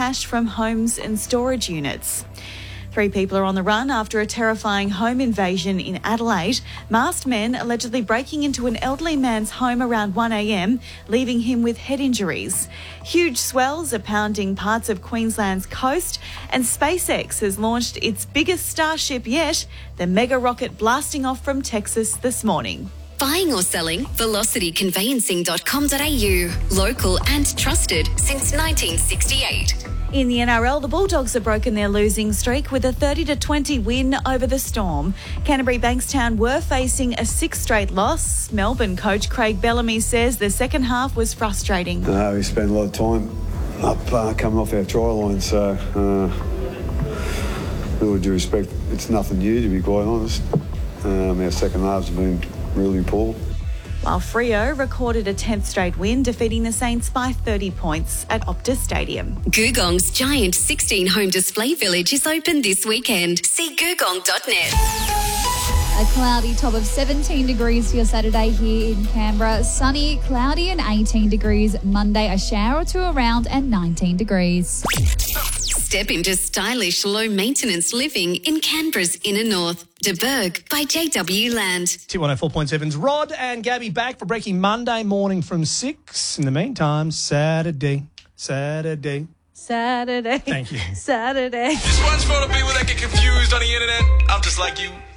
cash from homes and storage units. 3 people are on the run after a terrifying home invasion in Adelaide. Masked men allegedly breaking into an elderly man's home around 1 a.m, leaving him with head injuries. Huge swells are pounding parts of Queensland's coast, and SpaceX has launched its biggest Starship yet, the mega rocket blasting off from Texas this morning. Buying or selling? velocityconveyancing.com.au. Local and trusted since 1968. In the NRL, the Bulldogs have broken their losing streak with a 30-20 win over the Storm. Canterbury Bankstown were facing a 6th straight loss. Melbourne coach Craig Bellamy says the second half was frustrating. We spent a lot of time up coming off our try line, so with all due respect, it's nothing new, to be quite honest. Our second halves have been really poor. While Freo recorded a 10th straight win, defeating the Saints by 30 points at Optus Stadium. Googong's giant 16-home display village is open this weekend. See googong.net. A cloudy top of 17 degrees for your Saturday here in Canberra. Sunny, cloudy and 18 degrees. Monday, a shower or two around and 19 degrees. Step into stylish, low-maintenance living in Canberra's inner north. De Burgh by JW Land. Tip 104.7's Rod and Gabby back for breaking Monday morning from 6. In the meantime, Saturday. Saturday. Thank you. Saturday. This one's for the people that get confused on the internet. I'm just like you.